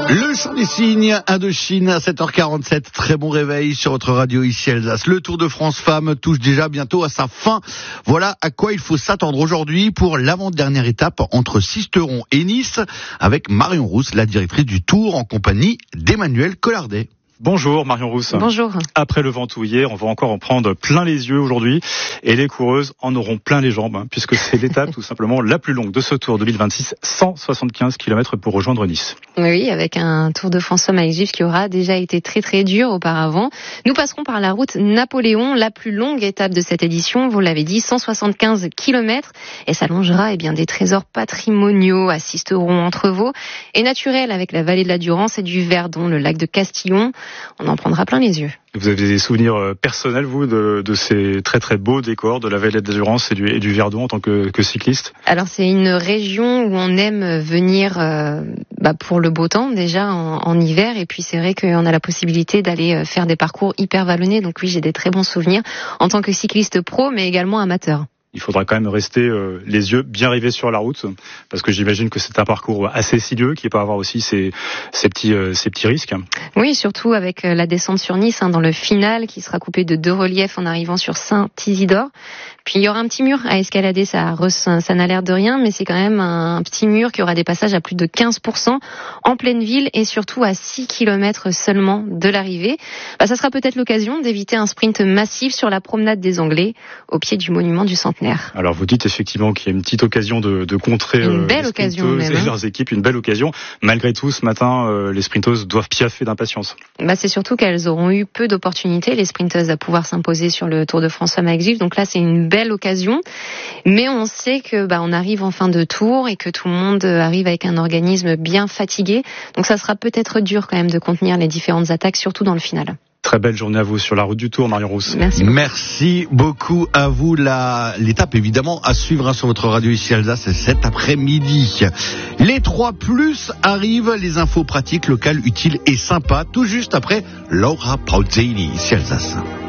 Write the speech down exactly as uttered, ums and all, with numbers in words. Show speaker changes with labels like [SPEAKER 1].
[SPEAKER 1] Le chant des signes, Indochine à sept heures quarante-sept. Très bon réveil sur votre radio ici Alsace. Le Tour de France Femmes touche déjà bientôt à sa fin. Voilà à quoi il faut s'attendre aujourd'hui pour l'avant-dernière étape entre Sisteron et Nice avec Marion Rousse, la directrice du Tour, en compagnie d'Emmanuel Collardet.
[SPEAKER 2] Bonjour Marion Rousse.
[SPEAKER 3] Bonjour.
[SPEAKER 2] Après le Ventoux hier, on va encore en prendre plein les yeux aujourd'hui et les coureuses en auront plein les jambes hein, puisque c'est l'étape tout simplement la plus longue de ce Tour deux mille vingt-six, cent soixante-quinze kilomètres pour rejoindre Nice.
[SPEAKER 3] Oui, avec un Tour de France Femmes avec Gif qui aura déjà été très très dur auparavant. Nous passerons par la route Napoléon, la plus longue étape de cette édition, vous l'avez dit, cent soixante-quinze kilomètres et s'allongera eh bien, des trésors patrimoniaux à Sisteron, Entrevaux et naturels avec la vallée de la Durance et du Verdon, le lac de Castillon. On en prendra plein les yeux.
[SPEAKER 2] Vous avez des souvenirs personnels, vous, de, de ces très très beaux décors de la vallée de la Durance et du, et du Verdon en tant que, que cycliste?
[SPEAKER 3] Alors c'est une région où on aime venir euh, bah, pour le beau temps déjà en, en hiver, et puis c'est vrai qu'on a la possibilité d'aller faire des parcours hyper vallonnés. Donc oui, j'ai des très bons souvenirs en tant que cycliste pro, mais également amateur.
[SPEAKER 2] Il faudra quand même rester euh, les yeux bien rivés sur la route, parce que j'imagine que c'est un parcours assez sinueux qui peut avoir aussi ses, ses, petits, euh, ses petits risques.
[SPEAKER 3] Oui, surtout avec la descente sur Nice, hein, dans le final, qui sera coupé de deux reliefs en arrivant sur Saint-Isidore. Puis il y aura un petit mur à escalader, ça, ça n'a l'air de rien, mais c'est quand même un petit mur qui aura des passages à plus de quinze pour cent en pleine ville et surtout à six kilomètres seulement de l'arrivée. Bah, ça sera peut-être l'occasion d'éviter un sprint massif sur la promenade des Anglais, au pied du monument du Centenaire.
[SPEAKER 2] Alors vous dites effectivement qu'il y a une petite occasion de, de contrer
[SPEAKER 3] une
[SPEAKER 2] euh,
[SPEAKER 3] belle
[SPEAKER 2] les
[SPEAKER 3] occasion
[SPEAKER 2] sprinteuses
[SPEAKER 3] même, hein.
[SPEAKER 2] et leurs équipes, une belle occasion. Malgré tout, ce matin, euh, les sprinteuses doivent piaffer d'impatience.
[SPEAKER 3] Bah, c'est surtout qu'elles auront eu peu d'opportunités, les sprinteuses, à pouvoir s'imposer sur le Tour de France Femmes avec Gif. Donc là, c'est une belle occasion. Mais on sait que bah, on arrive en fin de tour et que tout le monde arrive avec un organisme bien fatigué. Donc ça sera peut-être dur quand même de contenir les différentes attaques, surtout dans le final.
[SPEAKER 2] Très belle journée à vous sur la route du Tour, Marion Rousse.
[SPEAKER 3] Merci beaucoup.
[SPEAKER 1] Merci beaucoup à vous. La, l'étape évidemment à suivre hein, sur votre radio ici Alsace cet après-midi. Les trois plus arrivent, les infos pratiques, locales, utiles et sympas, tout juste après Laura Pausini ici Alsace.